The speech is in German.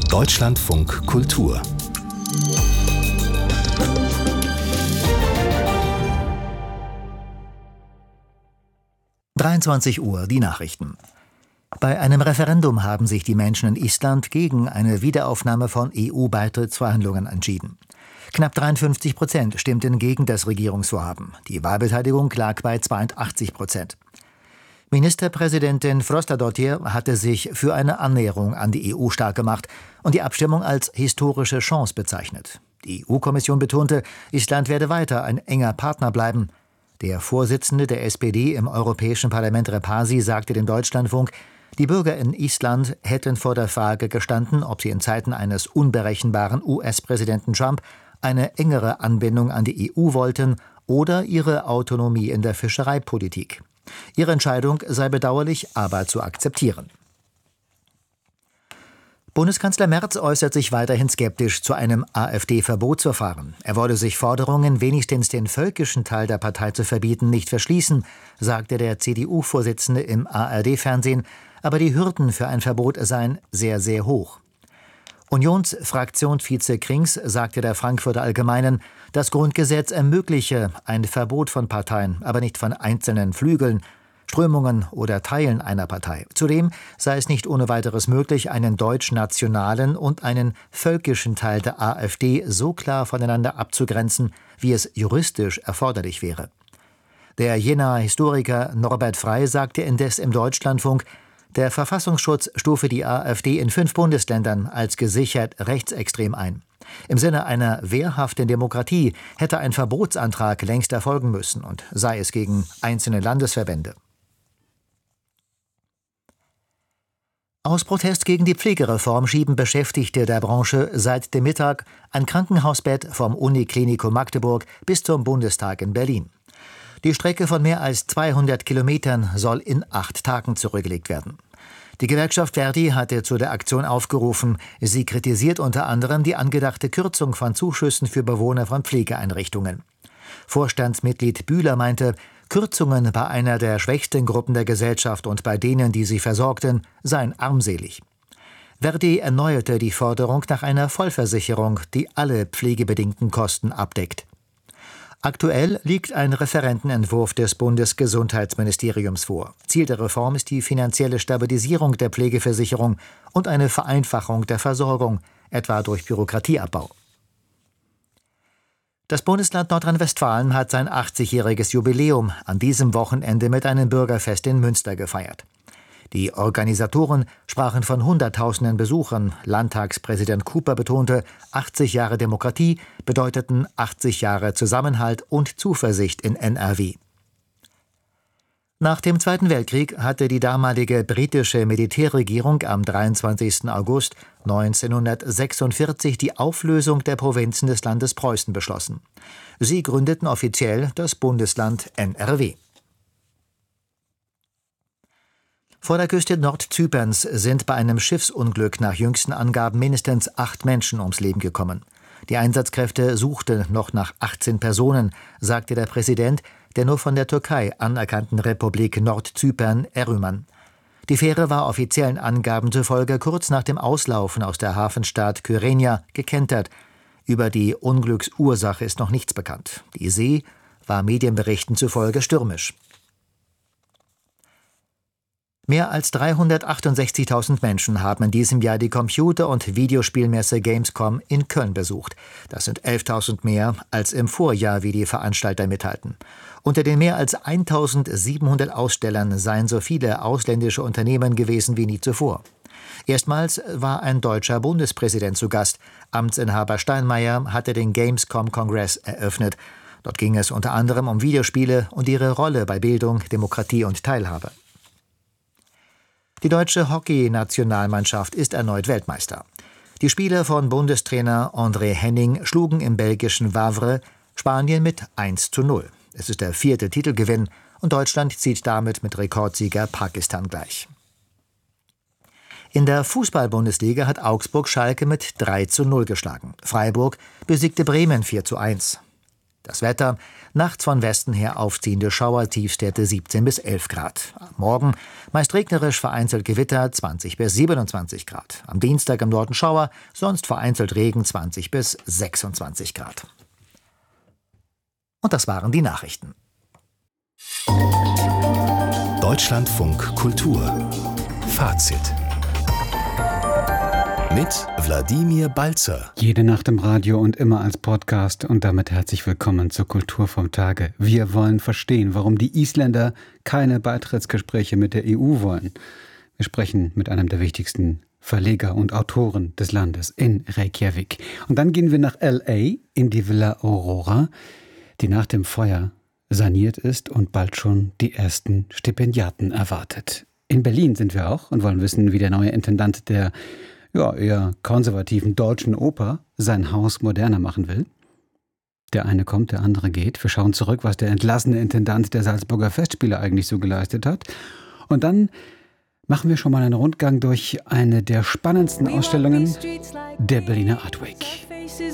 Deutschlandfunk Kultur 23 Uhr, die Nachrichten. Bei einem Referendum haben sich die Menschen in Island gegen eine Wiederaufnahme von EU-Beitrittsverhandlungen entschieden. Knapp 53% stimmten gegen das Regierungsvorhaben. Die Wahlbeteiligung lag bei 82%. Ministerpräsidentin Frostadóttir hatte sich für eine Annäherung an die EU stark gemacht und die Abstimmung als historische Chance bezeichnet. Die EU-Kommission betonte, Island werde weiter ein enger Partner bleiben. Der Vorsitzende der SPD im Europäischen Parlament Repasi sagte dem Deutschlandfunk, die Bürger in Island hätten vor der Frage gestanden, ob sie in Zeiten eines unberechenbaren US-Präsidenten Trump eine engere Anbindung an die EU wollten oder ihre Autonomie in der Fischereipolitik. Ihre Entscheidung sei bedauerlich, aber zu akzeptieren. Bundeskanzler Merz äußert sich weiterhin skeptisch zu einem AfD-Verbotsverfahren. Er wolle sich Forderungen, wenigstens den völkischen Teil der Partei zu verbieten, nicht verschließen, sagte der CDU-Vorsitzende im ARD-Fernsehen, aber die Hürden für ein Verbot seien sehr, sehr hoch. Unionsfraktionsvize Krings sagte der Frankfurter Allgemeinen, das Grundgesetz ermögliche ein Verbot von Parteien, aber nicht von einzelnen Flügeln, Strömungen oder Teilen einer Partei. Zudem sei es nicht ohne weiteres möglich, einen deutsch-nationalen und einen völkischen Teil der AfD so klar voneinander abzugrenzen, wie es juristisch erforderlich wäre. Der Jenaer Historiker Norbert Frey sagte indes im Deutschlandfunk, der Verfassungsschutz stufe die AfD in 5 Bundesländern als gesichert rechtsextrem ein. Im Sinne einer wehrhaften Demokratie hätte ein Verbotsantrag längst erfolgen müssen und sei es gegen einzelne Landesverbände. Aus Protest gegen die Pflegereform schieben Beschäftigte der Branche seit dem Mittag ein Krankenhausbett vom Uniklinikum Magdeburg bis zum Bundestag in Berlin. Die Strecke von mehr als 200 Kilometern soll in 8 Tagen zurückgelegt werden. Die Gewerkschaft Verdi hatte zu der Aktion aufgerufen. Sie kritisiert unter anderem die angedachte Kürzung von Zuschüssen für Bewohner von Pflegeeinrichtungen. Vorstandsmitglied Bühler meinte, Kürzungen bei einer der schwächsten Gruppen der Gesellschaft und bei denen, die sie versorgten, seien armselig. Verdi erneuerte die Forderung nach einer Vollversicherung, die alle pflegebedingten Kosten abdeckt. Aktuell liegt ein Referentenentwurf des Bundesgesundheitsministeriums vor. Ziel der Reform ist die finanzielle Stabilisierung der Pflegeversicherung und eine Vereinfachung der Versorgung, etwa durch Bürokratieabbau. Das Bundesland Nordrhein-Westfalen hat sein 80-jähriges Jubiläum an diesem Wochenende mit einem Bürgerfest in Münster gefeiert. Die Organisatoren sprachen von Hunderttausenden Besuchern. Landtagspräsident Cooper betonte, 80 Jahre Demokratie bedeuteten 80 Jahre Zusammenhalt und Zuversicht in NRW. Nach dem Zweiten Weltkrieg hatte die damalige britische Militärregierung am 23. August 1946 die Auflösung der Provinzen des Landes Preußen beschlossen. Sie gründeten offiziell das Bundesland NRW. Vor der Küste Nordzyperns sind bei einem Schiffsunglück nach jüngsten Angaben mindestens 8 Menschen ums Leben gekommen. Die Einsatzkräfte suchten noch nach 18 Personen, sagte der Präsident der nur von der Türkei anerkannten Republik Nordzypern, Erüman. Die Fähre war offiziellen Angaben zufolge kurz nach dem Auslaufen aus der Hafenstadt Kyrenia gekentert. Über die Unglücksursache ist noch nichts bekannt. Die See war Medienberichten zufolge stürmisch. Mehr als 368.000 Menschen haben in diesem Jahr die Computer- und Videospielmesse Gamescom in Köln besucht. Das sind 11.000 mehr als im Vorjahr, wie die Veranstalter mitteilten. Unter den mehr als 1.700 Ausstellern seien so viele ausländische Unternehmen gewesen wie nie zuvor. Erstmals war ein deutscher Bundespräsident zu Gast. Amtsinhaber Steinmeier hatte den Gamescom-Kongress eröffnet. Dort ging es unter anderem um Videospiele und ihre Rolle bei Bildung, Demokratie und Teilhabe. Die deutsche Hockey-Nationalmannschaft ist erneut Weltmeister. Die Spieler von Bundestrainer André Henning schlugen im belgischen Wavre Spanien mit 1:0. Es ist der 4. Titelgewinn und Deutschland zieht damit mit Rekordsieger Pakistan gleich. In der Fußball-Bundesliga hat Augsburg Schalke mit 3:0 geschlagen. Freiburg besiegte Bremen 4:1. Das Wetter: nachts von Westen her aufziehende Schauer, Tiefstwerte 17 bis 11 Grad. Am Morgen meist regnerisch, vereinzelt Gewitter, 20 bis 27 Grad. Am Dienstag im Norden Schauer, sonst vereinzelt Regen, 20 bis 26 Grad. Und das waren die Nachrichten. Deutschlandfunk Kultur Fazit mit Wladimir Balzer. Jede Nacht im Radio und immer als Podcast und damit herzlich willkommen zur Kultur vom Tage. Wir wollen verstehen, warum die Isländer keine Beitrittsgespräche mit der EU wollen. Wir sprechen mit einem der wichtigsten Verleger und Autoren des Landes in Reykjavik. Und dann gehen wir nach L.A. in die Villa Aurora, die nach dem Feuer saniert ist und bald schon die ersten Stipendiaten erwartet. In Berlin sind wir auch und wollen wissen, wie der neue Intendant der eher konservativen Deutschen Oper sein Haus moderner machen will. Der eine kommt, der andere geht. Wir schauen zurück, was der entlassene Intendant der Salzburger Festspiele eigentlich so geleistet hat. Und dann machen wir schon mal einen Rundgang durch eine der spannendsten Ausstellungen der Berliner Art Week.